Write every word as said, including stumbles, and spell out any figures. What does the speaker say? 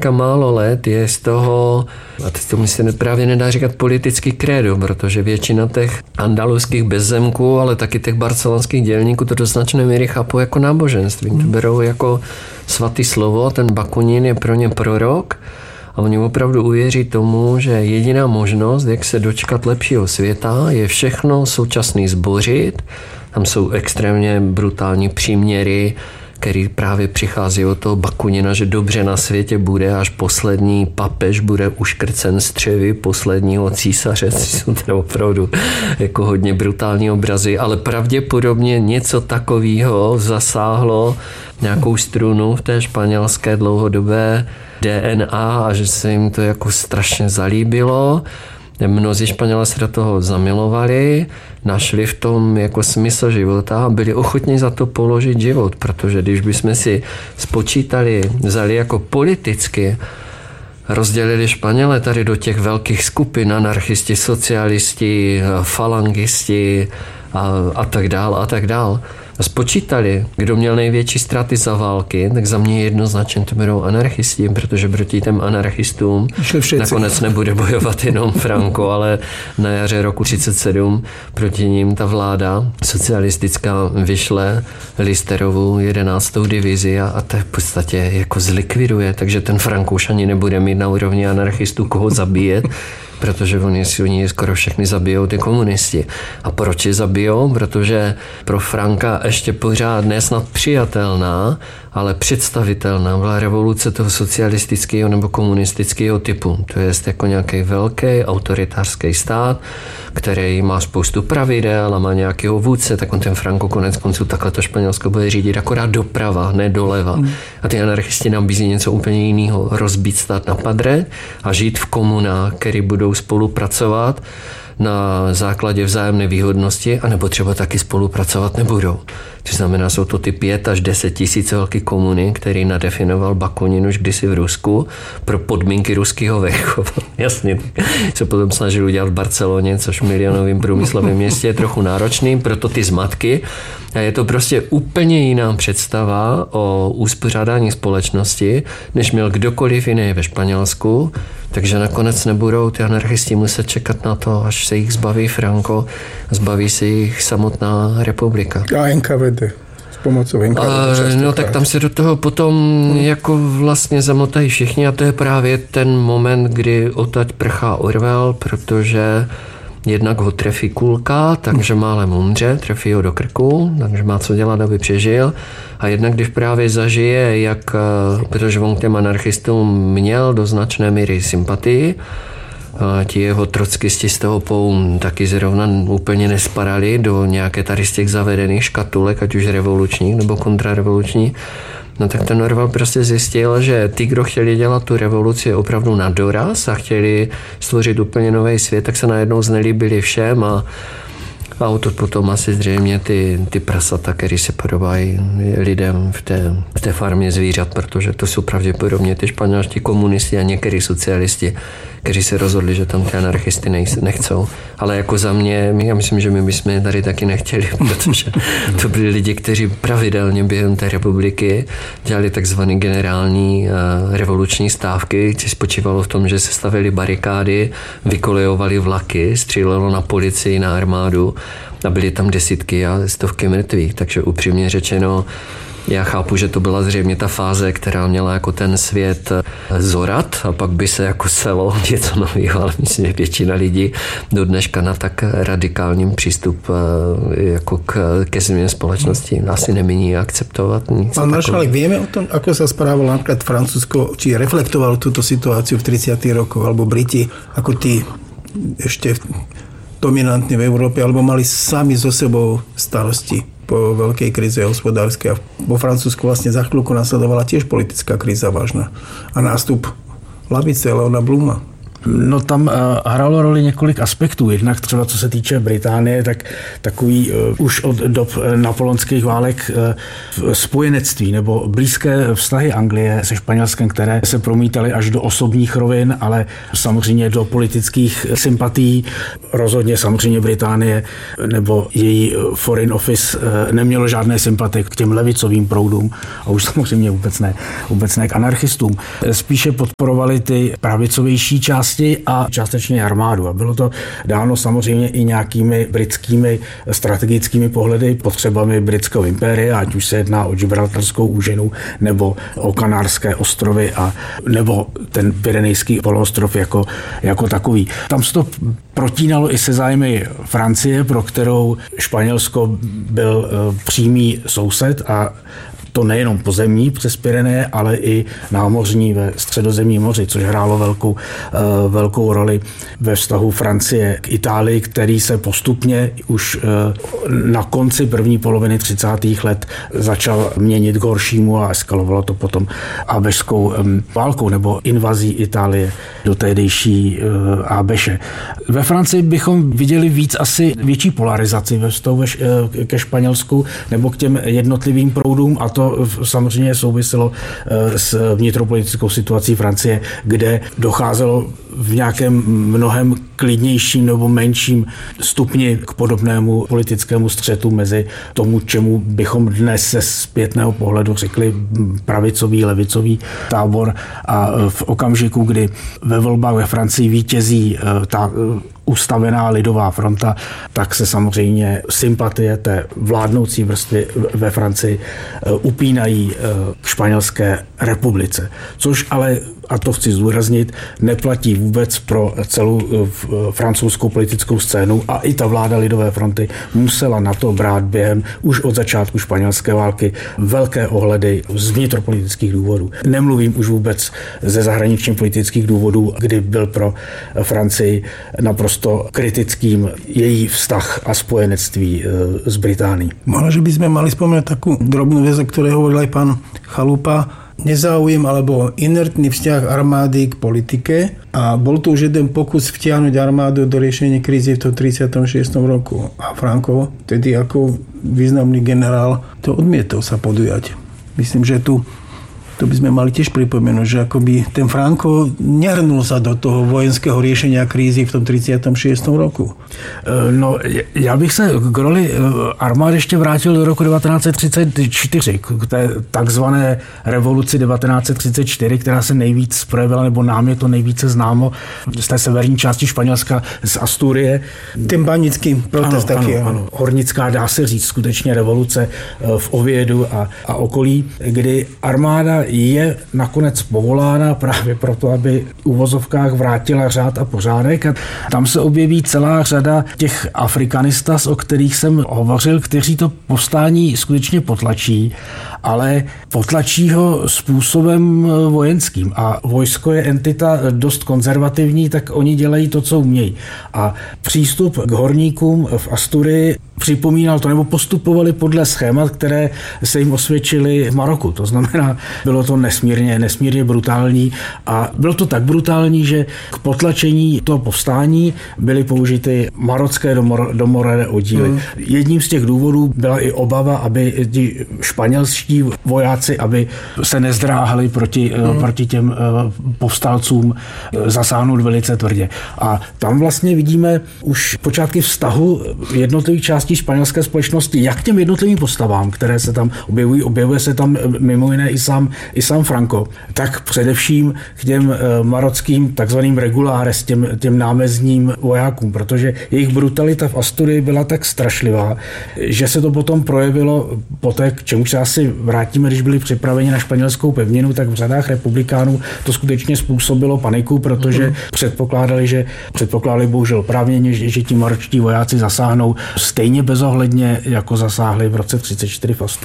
několika málo let je z toho, a teď tomu se právě nedá říkat politický krédo, protože většina těch andaluských bezzemků, ale taky těch barcelonských dělníků to do značné míry chápou jako náboženství. To berou jako svatý slovo, ten Bakunin je pro ně prorok a oni opravdu uvěří tomu, že jediná možnost, jak se dočkat lepšího světa, je všechno současný zbořit. Tam jsou extrémně brutální příměry, který právě přichází od toho Bakunina, že dobře na světě bude, až poslední papež bude uškrcen střevy posledního císaře. Jsou to opravdu jako hodně brutální obrazy, ale pravděpodobně něco takového zasáhlo nějakou strunu v té španělské dlouhodobé D N A a že se jim to jako strašně zalíbilo. Mnozí Španělé se do toho zamilovali, našli v tom jako smysl života a byli ochotní za to položit život, protože když bychom si spočítali, vzali jako politicky, rozdělili Španěle tady do těch velkých skupin, anarchisti, socialisti, falangisti a, a tak dál a tak dál. Spočítali, kdo měl největší ztráty za války, tak za mě jednoznačně to budou anarchisti, protože proti těm anarchistům nakonec nebude bojovat jenom Franco, ale na jaře roku třicet sedm proti ním ta vláda socialistická vyšle Listerovu jedenáctou divizi a, a to v podstatě jako zlikviduje, takže ten Franco už ani nebude mít na úrovni anarchistů koho zabíjet, protože oni si oni skoro všechny zabijou ty komunisti. A proč je zabijou? Protože pro Franka ještě pořád nesnad přijatelná, ale představitelná byla revoluce toho socialistického nebo komunistického typu. To je jako nějaký velký autoritářský stát, který má spoustu pravidel a má nějakého vůdce, tak on ten Franco konec konců takhle to Španělsko bude řídit akorát doprava, ne doleva. Mm. A ty anarchisti nabízí něco úplně jiného. Rozbít stát na padre a žít v komunách, které budou spolupracovat na základě vzájemné výhodnosti, anebo třeba taky spolupracovat nebudou. To znamená, jsou to ty pět až deset tisíc velký komuny, který nadefinoval Bakunin už kdysi v Rusku pro podmínky ruského venkova. Jasně, se potom snažil udělat v Barceloně, což v milionovém průmyslovém městě je trochu náročný, proto ty zmatky. A je to prostě úplně jiná představa o uspořádání společnosti, než měl kdokoliv jiný ve Španělsku. Takže nakonec nebudou ty anarchisti muset čekat na to, až se jich zbaví Franco, zbaví se jich samotná republika. A N K V D. S pomocou N K V D. No tak tam se do toho potom hmm. jako vlastně zamotají všichni a to je právě ten moment, kdy odtud prchá Orwell, protože jednak ho trefí kulka, takže málem umře, trefí ho do krku, takže má co dělat, aby přežil. A jednak když právě zažije, jak, protože on k těm anarchistům měl do značné míry sympatii, ti jeho trockisti z toho poum taky zrovna úplně nespadali do nějaké tady z těch zavedených škatulek, ať už revolučních nebo kontrarevolučních. No tak ten Orwell prostě zjistil, že ty, kdo chtěli dělat tu revoluci opravdu na doraz a chtěli stvořit úplně nový svět, tak se najednou znelíbili všem a a odtud potom asi zřejmě ty, ty prasata, které se podobají lidem v té, v té farmě zvířat, protože to jsou pravděpodobně ty španělští komunisti a některý socialisti, kteří se rozhodli, že tam ty anarchisty nechcou. Ale jako za mě, já myslím, že my bychom je tady taky nechtěli, protože to byli lidi, kteří pravidelně během té republiky dělali takzvané generální revoluční stávky, což spočívalo v tom, že se stavili barikády, vykolejovali vlaky, střílelo na policii, na armádu a byly tam desítky a stovky mrtvých, takže upřímně řečeno já chápu, že to byla zřejmě ta fáze, která měla jako ten svět zorat a pak by se jako selo něco nového, ale myslím, že většina lidí do dneška na tak radikálním přístup jako k, ke změně společnosti asi nemíní akceptovat nic. Pán maršálek, vieme o tom, ako sa správalo napríklad Francúzsko, či reflektovalo túto situáciu v tridsiatych rokoch, alebo Briti, ako tí ešte dominantní v Európe, alebo mali sami so sebou starosti po veľkej kríze hospodárskej. A vo Francúzsku vlastne za chvíľku nasledovala tiež politická kríza vážna. A nástup lavice Leona Bluma. No tam uh, hrálo roli několik aspektů. Jednak třeba co se týče Británie, tak takový uh, už od dob napoleonských válek uh, spojenectví nebo blízké vztahy Anglie se Španělskem, které se promítaly až do osobních rovin, ale samozřejmě do politických sympatií. Rozhodně samozřejmě Británie nebo její Foreign Office uh, nemělo žádné sympatie k těm levicovým proudům a už samozřejmě vůbec ne, vůbec ne k anarchistům. Spíše podporovali ty pravicovější části a částečně armádu. A bylo to dáno samozřejmě i nějakými britskými strategickými pohledy, potřebami britského impéria, ať už se jedná o Gibraltarskou úžinu nebo o Kanárské ostrovy a nebo ten Pyrenejský poloostrov jako, jako takový. Tam se to protínalo i se zájmy Francie, pro kterou Španělsko byl přímý soused a to nejenom pozemní přes Pyreneje, ale i námořní ve Středozemním moři, což hrálo velkou, velkou roli ve vztahu Francie k Itálii, který se postupně už na konci první poloviny třicátých let začal měnit k horšímu a eskalovalo to potom ábešskou válkou nebo invazí Itálie do tehdejší Ábeše. Ve Francii bychom viděli víc asi větší polarizaci ve vztahu ke Španělsku nebo k těm jednotlivým proudům a to samozřejmě souviselo s vnitropolitickou situací Francie, kde docházelo v nějakém mnohem klidnějším nebo menším stupni k podobnému politickému střetu mezi tomu, čemu bychom dnes ze zpětného pohledu řekli pravicový, levicový tábor a v okamžiku, kdy ve volbách ve Francii vítězí ta ustavená lidová fronta, tak se samozřejmě sympatie té vládnoucí vrstvy ve Francii upínají k Španělské republice. Což ale, a to chci zdůraznit, neplatí vůbec pro celou francouzskou politickou scénu a i ta vláda lidové fronty musela na to brát během už od začátku španělské války velké ohledy z vnitropolitických důvodů. Nemluvím už vůbec ze zahraničně politických důvodů, kdy byl pro Francii naprosto kritickým její vztah a spojenectví s Británií. Možno, že by sme mali spomenúť takú drobnú vec, o ktorej hovoril aj pán Chalupa, nezáujem alebo inertný vzťah armády k politike a bol to už jeden pokus vtiahnuť armádu do riešenia krízy v tom tridsiatom šiestom roku. A Franco, tedy ako významný generál, to odmietol sa podujať. Myslím, že tu to by sme mali tiež pripomenúť, že akoby ten Franco nehrnul sa do toho vojenského riešenia krízy v tom tridsiatom šiestom roku. No, já bych se k roli armády ještě vrátil do roku devatenáct set třicet čtyři, k té takzvané revoluci devatenáct set třicet čtyři, která se nejvíc projevila, nebo nám je to nejvíce známo z té severní části Španělska, z Asturie. Ten banický protest ano, taky. Ano, ano. Hornická, dá se říct, skutečně revoluce v Oviedu a, a okolí, kdy armáda je nakonec povolána právě proto, aby v uvozovkách vrátila řád a pořádek. A tam se objeví celá řada těch afrikanistas, o kterých jsem hovořil, kteří to povstání skutečně potlačí, ale potlačí ho způsobem vojenským. A vojsko je entita dost konzervativní, tak oni dělají to, co umějí. A přístup k horníkům v Asturii připomínal to, nebo postupovali podle schémat, které se jim osvědčily v Maroku. To znamená, bylo to nesmírně, nesmírně brutální a bylo to tak brutální, že k potlačení toho povstání byly použity marocké domor, domorodé oddíly. Mm. Jedním z těch důvodů byla i obava, aby ti španělští vojáci, aby se nezdráhali proti, mm. proti těm povstalcům zasáhnout velice tvrdě. A tam vlastně vidíme už počátky vztahu jednotlivých částí španělské společnosti, jak těm jednotlivým postavám, které se tam objevují, objevuje se tam mimo jiné i sám, i sám Franco, tak především k těm marockým takzvaným reguláres, těm, těm námezním vojákům, protože jejich brutalita v Asturii byla tak strašlivá, že se to potom projevilo poté, k čemu se asi vrátíme, když byli připraveni na španělskou pevninu, tak v řadách republikánů to skutečně způsobilo paniku, protože mm. předpokládali, že předpokládali bohužel právně, že ti maročtí vojáci zasáhnou stejně bezohledně, jako zasáhli v roce třicet čtyři v Asturii.